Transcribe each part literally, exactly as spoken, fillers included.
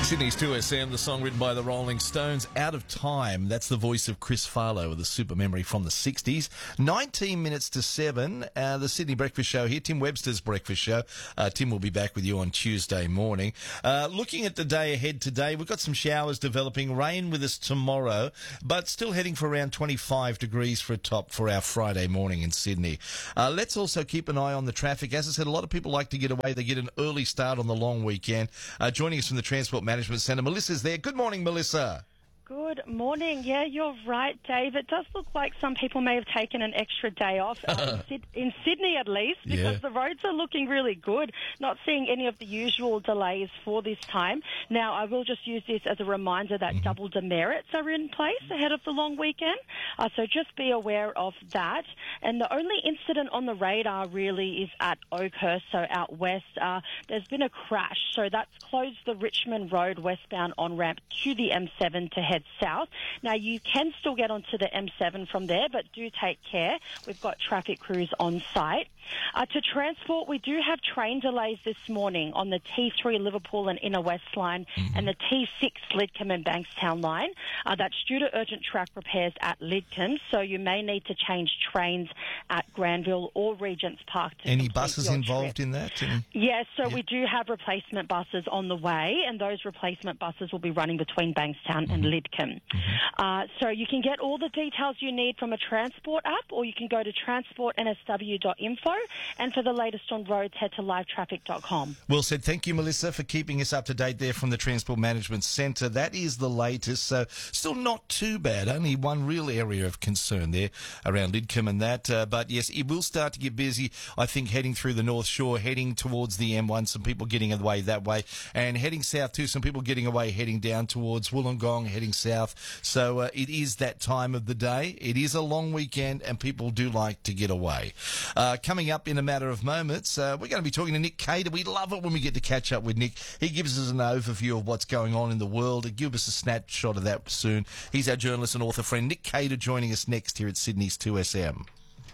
Sydney's two S M, the song written by the Rolling Stones, Out of Time. That's the voice of Chris Farlow with a super memory from the sixties. nineteen minutes to seven, uh, the Sydney Breakfast Show here, Tim Webster's Breakfast Show. Uh, Tim will be back with you on Tuesday morning. Uh, looking at the day ahead today, we've got some showers developing, rain with us tomorrow, but still heading for around twenty-five degrees for a top for our Friday morning in Sydney. Uh, let's also keep an eye on the traffic. As I said, a lot of people like to get away. They get an early start on the long weekend. Uh, joining us from the Transport Management Centre, Melissa's there. Good morning, Melissa. Good morning. Yeah, you're right, Dave. It does look like some people may have taken an extra day off, uh, in, Syd- in Sydney at least, because Yeah. the roads are looking really good. Not seeing any of the usual delays for this time. Now, I will just use this as a reminder that Mm-hmm. double demerits are in place ahead of the long weekend, uh, so just be aware of that. And the only incident on the radar really is at Oakhurst, so out west. Uh, there's been a crash, so that's closed the Richmond Road westbound on-ramp to the M seven to head south. Now, you can still get onto the M seven from there, but do take care. We've got traffic crews on site. Uh, to transport, we do have train delays this morning on the T three Liverpool and Inner West line mm-hmm. and the T six Lidcombe and Bankstown line. Uh, that's due to urgent track repairs at Lidcombe, so you may need to change trains at Granville or Regent's Park. To Any buses your involved trip. in that? Any? Yes, so yeah. we do have replacement buses on the way, and those replacement buses will be running between Bankstown mm-hmm. and Lidcombe. Mm-hmm. Uh, so you can get all the details you need from a Transport app, or you can go to transport n s w dot info. And for the latest on roads, head to live traffic dot com. Well said. Thank you, Melissa, for keeping us up to date there from the Transport Management Centre. That is the latest, so still not too bad. Only one real area of concern there around Lidcombe and that. Uh, but yes, it will start to get busy, I think, heading through the North Shore, heading towards the M one, some people getting away that way, and heading south too, some people getting away, heading down towards Wollongong, heading south. So uh, it is that time of the day. It is a long weekend, and people do like to get away. Uh, coming up in a matter of moments, uh, we're going to be talking to Nick Cater. We love it when we get to catch up with Nick. He gives us an overview of what's going on in the world. He'll give us a snapshot of that soon. He's our journalist and author friend, Nick Cater, joining us next here at Sydney's two S M.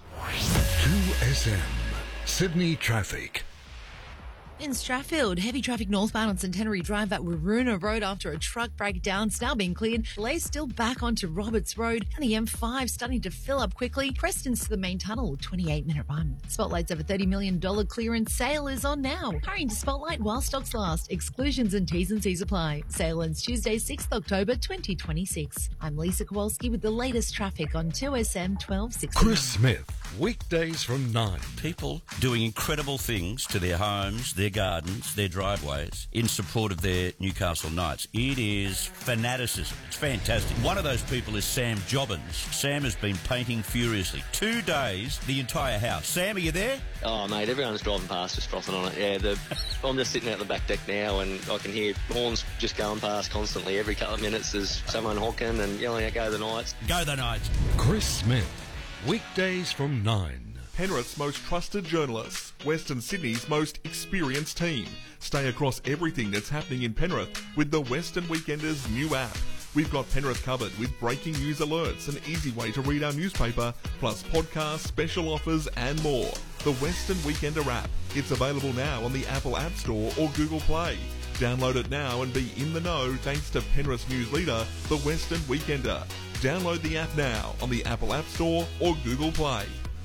two S M, Sydney Traffic. In Strathfield, heavy traffic northbound on Centenary Drive at Waroona Road after a truck breakdown. It's now being cleared. Delays still back onto Roberts Road and the M five starting to fill up quickly. Preston's to the main tunnel, twenty-eight minute run. Spotlight's over thirty million dollars clearance sale is on now. Hurry into Spotlight while stocks last. Exclusions and T's and C's apply. Sale ends Tuesday, sixth October twenty twenty-six. I'm Lisa Kowalski with the latest traffic on two S M twelve sixty. Chris Smith, weekdays from nine. People doing incredible things to their homes, their gardens, their driveways in support of their Newcastle Knights. It is fanaticism. It's fantastic. One of those people is Sam Jobbins. Sam has been painting furiously. Two days, the entire house. Sam, are you there? Oh, mate, everyone's driving past just frothing on it. Yeah, the, I'm just sitting out the back deck now and I can hear horns just going past constantly. Every couple of minutes there's someone honking and yelling out, "Go the Knights." Go the Knights. Chris Smith, weekdays from nine. Penrith's most trusted journalists, Western Sydney's most experienced team. Stay across everything that's happening in Penrith with the Western Weekenders new app. We've got Penrith covered with breaking news alerts, an easy way to read our newspaper, plus podcasts, special offers and more. The Western Weekender app. It's available now on the Apple App Store or Google Play. Download it now and be in the know thanks to Penrith's news leader, the Western Weekender. Download the app now on the Apple App Store or Google Play.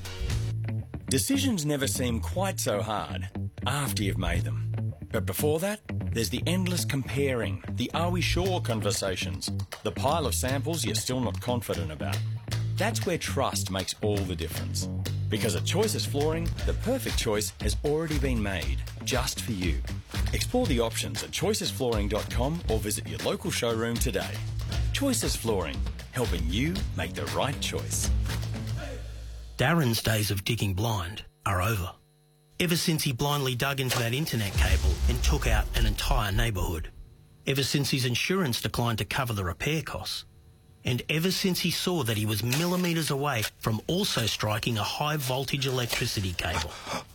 Decisions never seem quite so hard after you've made them. But before that, there's the endless comparing, the are we sure conversations, the pile of samples you're still not confident about. That's where trust makes all the difference. Because at Choices Flooring, the perfect choice has already been made, just for you. Explore the options at choices flooring dot com or visit your local showroom today. Choices Flooring, helping you make the right choice. Darren's days of digging blind are over. Ever since he blindly dug into that internet cable and took out an entire neighbourhood. Ever since his insurance declined to cover the repair costs. And ever since he saw that he was millimetres away from also striking a high voltage electricity cable.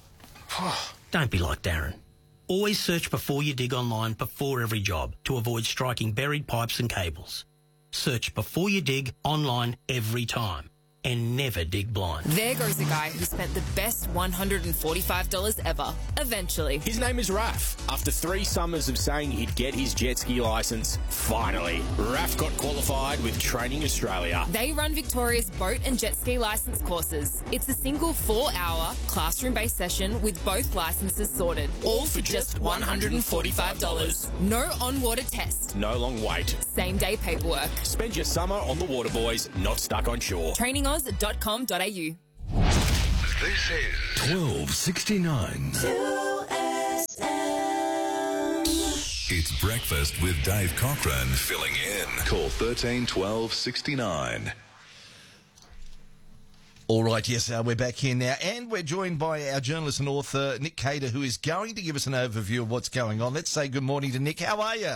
Don't be like Darren. Always search before you dig online before every job to avoid striking buried pipes and cables. Search before you dig online every time. and never dig blind. There goes a guy who spent the best one hundred forty-five dollars ever, eventually. His name is Raf. After three summers of saying he'd get his jet ski licence, finally, Raf got qualified with Training Australia. They run Victoria's boat and jet ski licence courses. It's a single four-hour classroom-based session with both licences sorted. All for just one hundred forty-five dollars. No on-water test. No long wait. Same-day paperwork. Spend your summer on the water, boys, not stuck on shore. training oz dot com dot a u. This is twelve sixty-nine. It's Breakfast with Dave Cochran filling in. Call thirteen twelve sixty-nine. All right, yes, uh, we're back here now, and we're joined by our journalist and author, Nick Cater, who is going to give us an overview of what's going on. Let's say good morning to Nick. How are you?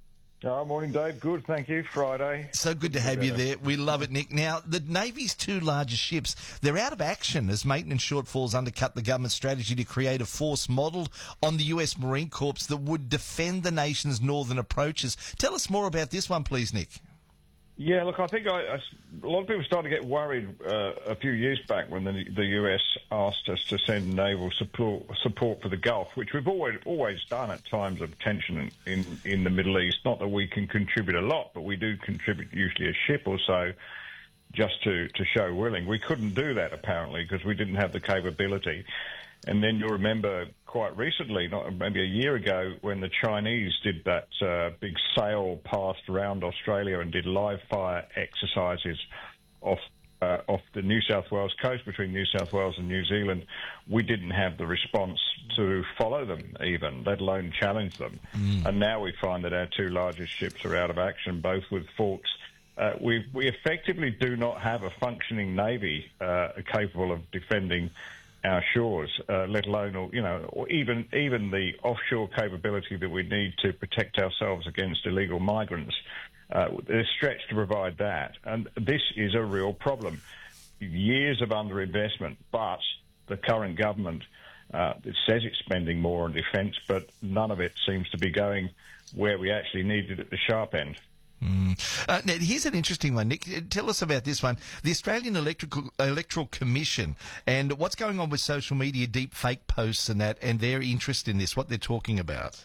Oh, morning, Dave. Good, thank you. Friday. So good to have you there. We love it, Nick. Now, the Navy's two largest ships, they're out of action as maintenance shortfalls undercut the government's strategy to create a force modelled on the U S Marine Corps that would defend the nation's northern approaches. Tell us more about this one, please, Nick. Yeah, look, I think I, I, a lot of people started to get worried uh, a few years back when the, the U S asked us to send naval support, support for the Gulf, which we've always always done at times of tension in, in, in the Middle East. Not that we can contribute a lot, but we do contribute usually a ship or so just to, to show willing. We couldn't do that, apparently, because we didn't have the capability. And then you'll remember quite recently, not maybe a year ago, when the Chinese did that uh, big sail past around Australia and did live fire exercises off uh, off the New South Wales coast between New South Wales and New Zealand. We didn't have the response to follow them even, let alone challenge them. Mm. And now we find that our two largest ships are out of action, both with forks. Uh, we, we effectively do not have a functioning navy uh, capable of defending our shores, uh, let alone, you know, or even even the offshore capability that we need to protect ourselves against illegal migrants. Uh, they're stretched to provide that, and this is a real problem. Years of underinvestment, but the current government uh, it says it's spending more on defence, but none of it seems to be going where we actually need it at the sharp end. Mm. Uh, now, here's an interesting one, Nick. Tell us about this one. The Australian Electrical, Electoral Commission and what's going on with social media, deep fake posts and that, and their interest in this, what they're talking about.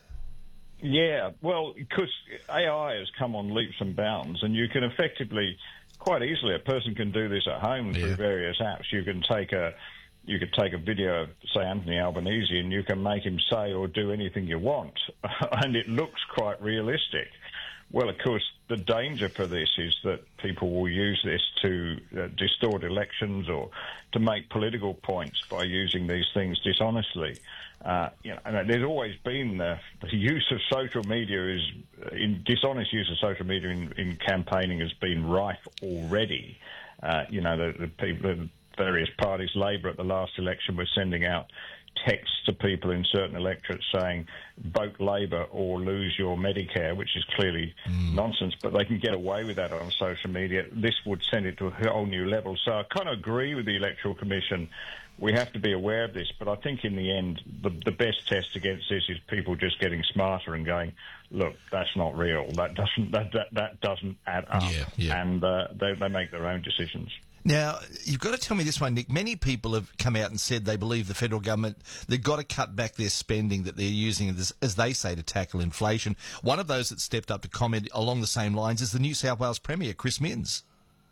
Yeah, well, because A I has come on leaps and bounds, and you can effectively, quite easily, a person can do this at home through yeah. various apps. You can take a... You could take a video of, say, Anthony Albanese, and you can make him say or do anything you want, and it looks quite realistic. Well, of course, the danger for this is that people will use this to uh, distort elections or to make political points by using these things dishonestly. Uh, you know, and there's always been the, the use of social media is in dishonest use of social media in, in campaigning has been rife already. Uh, you know, the, the people, the various parties, Labor at the last election was sending out texts to people in certain electorates saying vote Labor or lose your Medicare, which is clearly mm. nonsense, but they can get away with that on social media. This would send it to a whole new level. So I kind of agree with the Electoral Commission. We have to be aware of this, but I think in the end, the, the best test against this is people just getting smarter and going, look, that's not real. That doesn't that that, that doesn't add up, yeah, yeah. and uh, they, they make their own decisions. Now, you've got to tell me this one, Nick. Many people have come out and said they believe the federal government, they've got to cut back their spending that they're using, as, as they say, to tackle inflation. One of those that stepped up to comment along the same lines is the New South Wales Premier, Chris Minns.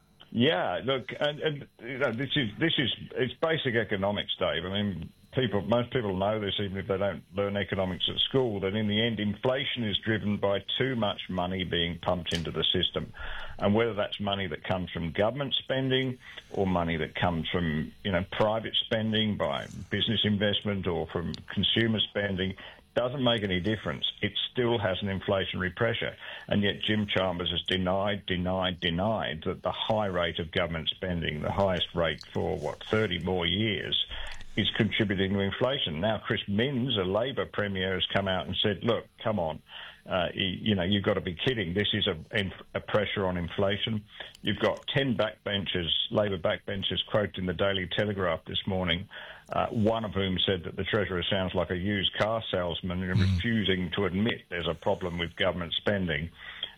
Yeah, look, and, and you know, this is this is it's basic economics, Dave. I mean, people, most people know this, even if they don't learn economics at school. That in the end, inflation is driven by too much money being pumped into the system, and whether that's money that comes from government spending or money that comes from you know private spending by business investment or from consumer spending. Doesn't make any difference. It still has an inflationary pressure. And yet Jim Chalmers has denied, denied, denied that the high rate of government spending, the highest rate for, what, thirty more years, is contributing to inflation. Now Chris Minns, a Labor Premier, has come out and said, look, come on, uh, you, you know, you've got to be kidding. This is a, a pressure on inflation. You've got ten backbenchers, Labor backbenchers, quoted in the Daily Telegraph this morning, Uh, one of whom said that the Treasurer sounds like a used car salesman and mm. refusing to admit there's a problem with government spending.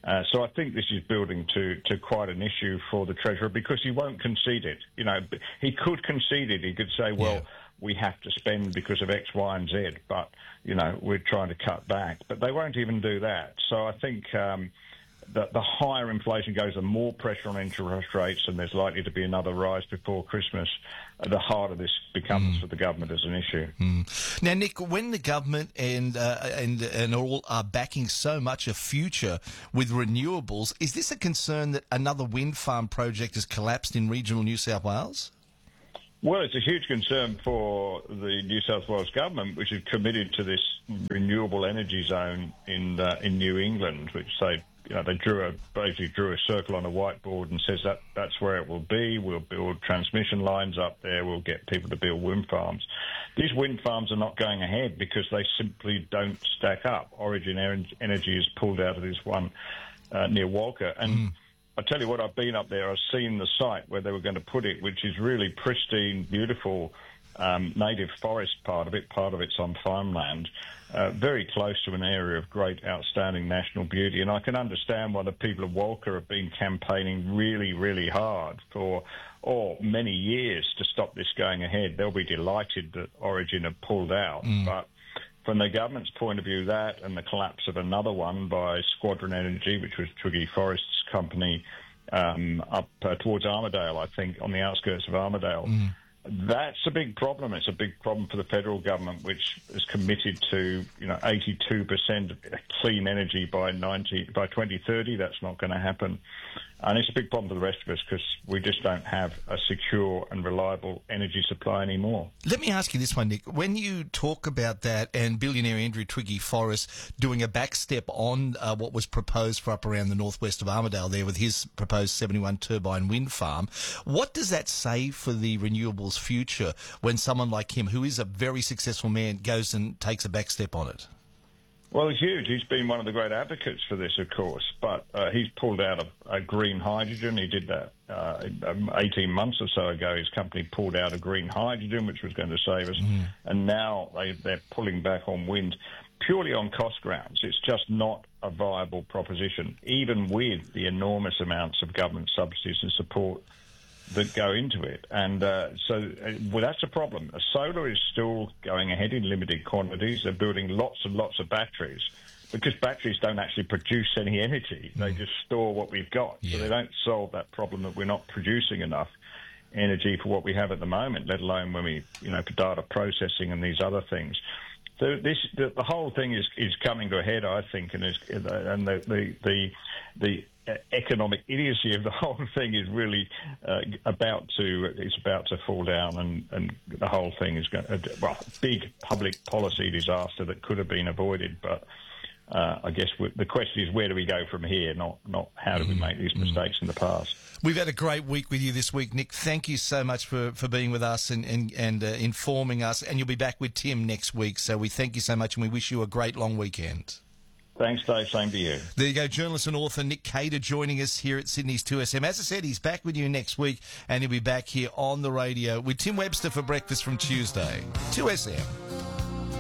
Uh, so I think this is building to, to quite an issue for the Treasurer because he won't concede it. You know, he could concede it. He could say, well, yeah. we have to spend because of X, Y, and Z, but, you know, we're trying to cut back. But they won't even do that. So I think um, that the higher inflation goes, the more pressure on interest rates, and there's likely to be another rise before Christmas, uh, the harder this becomes mm. for the government as an issue. Mm. Now, Nick, when the government and, uh, and, and all are backing so much a future with renewables, is this a concern that another wind farm project has collapsed in regional New South Wales? Well, it's a huge concern for the New South Wales government, which is committed to this renewable energy zone in uh, in New England, which they you know they drew a basically drew a circle on a whiteboard and says that that's where it will be. We'll build transmission lines up there. We'll get people to build wind farms. These wind farms are not going ahead because they simply don't stack up. Origin Energy is pulled out of this one uh, near Walker and. Mm. I tell you what, I've been up there. I've seen the site where they were going to put it, which is really pristine, beautiful, um, native forest part of it. Part of it's on farmland, uh, very close to an area of great, outstanding national beauty. And I can understand why the people of Walker have been campaigning really, really hard for oh, many years to stop this going ahead. They'll be delighted that Origin have pulled out, mm. but from the government's point of view, that and the collapse of another one by Squadron Energy, which was Twiggy Forrest's company, um, up uh, towards Armidale, I think, on the outskirts of Armidale. Mm. That's a big problem. It's a big problem for the federal government, which is committed to, you know, eighty-two percent clean energy by ninety by twenty thirty. That's not going to happen. And it's a big problem for the rest of us because we just don't have a secure and reliable energy supply anymore. Let me ask you this one, Nick. When you talk about that and billionaire Andrew Twiggy Forrest doing a backstep on uh, what was proposed for up around the northwest of Armidale there with his proposed seventy-one turbine wind farm, what does that say for the renewables future when someone like him, who is a very successful man, goes and takes a backstep on it? Well, it's huge. He's been one of the great advocates for this, of course, but uh, he's pulled out of uh, green hydrogen. He did that uh, eighteen months or so ago. His company pulled out of green hydrogen, which was going to save us, mm. and now they, they're pulling back on wind purely on cost grounds. It's just not a viable proposition, even with the enormous amounts of government subsidies and support that go into it. And uh, so uh, well, that's a problem. Uh, solar is still going ahead in limited quantities. They're building lots and lots of batteries because batteries don't actually produce any energy. Mm. They just store what we've got. Yeah. So they don't solve that problem that we're not producing enough energy for what we have at the moment, let alone when we, you know, for data processing and these other things. So this, the, the whole thing is, is coming to a head, I think, and, is, and the, the, the, the economic idiocy of the whole thing is really uh, about to is about to fall down, and, and the whole thing is going to, well, big public policy disaster that could have been avoided. But uh, I guess the question is, where do we go from here? Not not how do we make these mistakes in the past. We've had a great week with you this week, Nick. Thank you so much for, for being with us and, and, and uh, informing us. And you'll be back with Tim next week. So we thank you so much, and we wish you a great long weekend. Thanks, Dave. Same to you. There you go, journalist and author Nick Cater joining us here at Sydney's two S M. As I said, he's back with you next week, and he'll be back here on the radio with Tim Webster for breakfast from Tuesday. two S M.